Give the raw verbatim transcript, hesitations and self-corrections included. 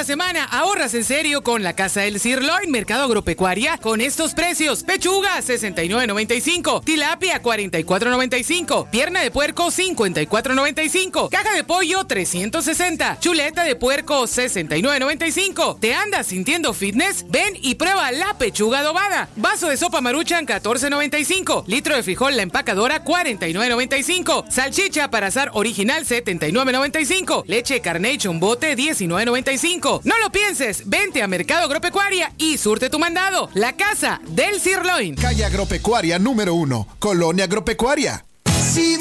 Esta semana ahorras en serio con la Casa del Sirloin Mercado Agropecuaria con estos precios. Pechuga sesenta y nueve noventa y cinco, tilapia cuarenta y cuatro noventa y cinco, pierna de puerco cincuenta y cuatro noventa y cinco, caja de pollo trescientos sesenta, chuleta de puerco sesenta y nueve noventa y cinco. ¿Te andas sintiendo fitness? Ven y prueba la pechuga adobada. Vaso de sopa Maruchan catorce noventa y cinco, litro de frijol La Empacadora cuarenta y nueve noventa y cinco, salchicha para asar original setenta y nueve noventa y cinco, leche Carnation bote diecinueve noventa y cinco. No lo pienses, vente a Mercado Agropecuaria y surte tu mandado. La Casa del Sirloin. Calle Agropecuaria número uno, Colonia Agropecuaria. Si